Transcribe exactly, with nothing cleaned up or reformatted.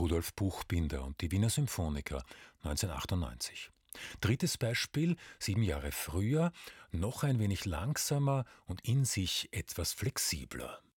Rudolf Buchbinder und die Wiener Symphoniker neunzehnhundertachtundneunzig. Drittes Beispiel, sieben Jahre früher, noch ein wenig langsamer und in sich etwas flexibler.